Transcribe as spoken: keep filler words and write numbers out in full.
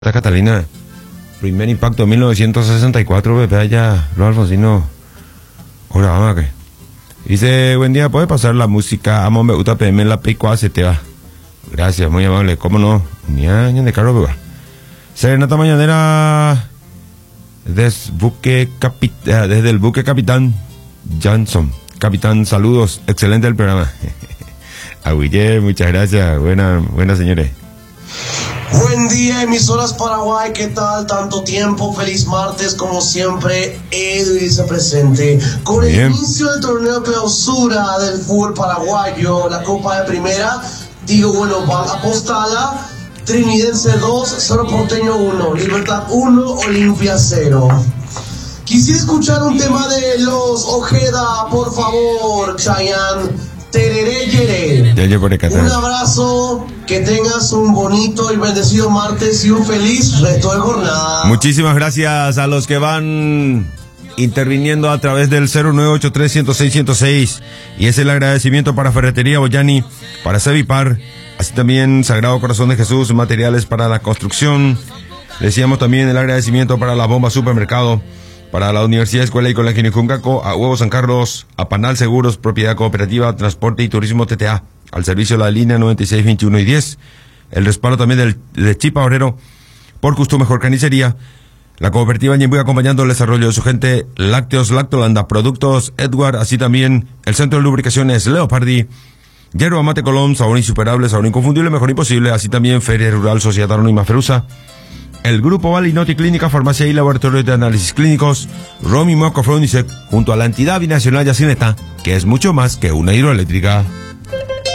Catalina, primer impacto mil novecientos sesenta y cuatro, Pepe, allá, los Alfonsino. Ahora, vamos a que. Dice, buen día, ¿puede pasar la música? Amo, me gusta P M en la P cuatro se te va. Gracias, muy amable, ¿cómo no? Ñaña de carro, Pepe. Serenata mañanera desde, buque capi, desde el buque Capitán Johnson. Capitán, saludos, excelente el programa. Aguille, muchas gracias, buena, buenas señores. Buen día, emisoras Paraguay, ¿qué tal? Tanto tiempo, feliz martes, como siempre, Edwin se presente. Con el Bien. inicio del torneo clausura del fútbol paraguayo, la Copa de Primera, digo, bueno, van a Postala, Trinidense dos, Cerro Porteño uno, Libertad uno, Olimpia cero. Quisiera escuchar un tema de los Ojeda, por favor, Chayanne. Tereré, yeré. Ya yo por acá. Un abrazo, que tengas un bonito y bendecido martes y un feliz resto de jornada. Muchísimas gracias a los que van interviniendo a través del cero nueve ocho tres, uno cero seis, uno cero seis. Y es el agradecimiento para Ferretería Boyani, para Cevipar, así también Sagrado Corazón de Jesús, materiales para la construcción. Decíamos también el agradecimiento para la Bomba Supermercado, para la Universidad, Escuela y Colegio Nicungaco, a Huevo San Carlos, a Panal Seguros, Propiedad Cooperativa, Transporte y Turismo T T A, al servicio de la línea noventa y seis, veintiuno y diez, el respaldo también del, de Chipa Obrero, por Gusto Mejor Carnicería, la cooperativa Ñembuy acompañando el desarrollo de su gente, Lácteos Lactolanda, Productos Edward, así también el Centro de Lubricaciones Leopardi, Yerba Mate Colón, sabor insuperable, sabor inconfundible, mejor imposible, así también Feria Rural Sociedad Anónima Ferusa, el Grupo Valinoti Clínica, Farmacia y Laboratorio de Análisis Clínicos, Romy Moco Fronisec, junto a la entidad binacional Yacineta, que es mucho más que una hidroeléctrica.